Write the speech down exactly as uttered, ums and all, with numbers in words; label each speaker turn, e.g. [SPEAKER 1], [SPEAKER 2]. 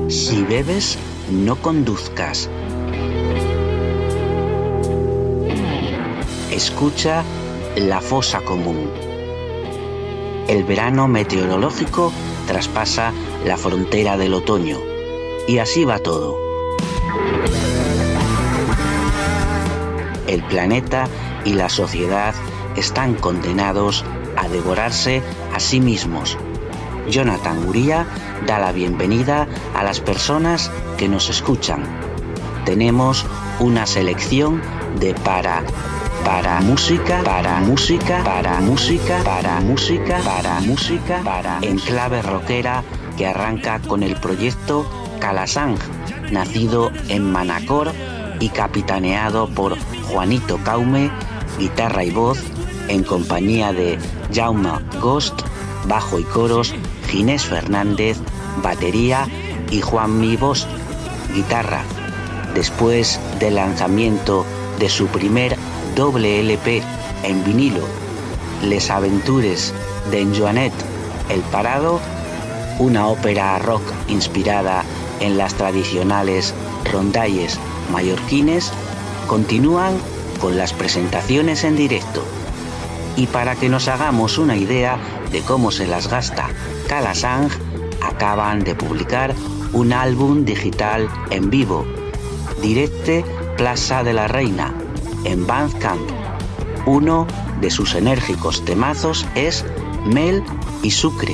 [SPEAKER 1] Si bebes, no conduzcas. Escucha La Fosa Común. El verano meteorológico traspasa la frontera del otoño. Y así va todo. El planeta y la sociedad están condenados a devorarse a sí mismos. Jonathan Uría da la bienvenida a las personas que nos escuchan. Tenemos una selección de para, para música, para música, para música, para música, para música, para en clave rockera que arranca con el proyecto Calasang, nacido en Manacor y capitaneado por Juanito Caume, guitarra y voz, en compañía de Jaume Ghost, bajo y coros, Ginés Fernández, batería y Juanmi Bosch, guitarra. Después del lanzamiento de su primer doble L P en vinilo, Les Aventures d'en Joanet el Parado, una ópera rock inspirada en las tradicionales rondalles mallorquines, continúan con las presentaciones en directo. Y para que nos hagamos una idea de cómo se las gasta Calasang, acaban de publicar un álbum digital en vivo, Directe Plaça de la Reina, en Bandcamp. Uno de sus enérgicos temazos es Mel y Sucre.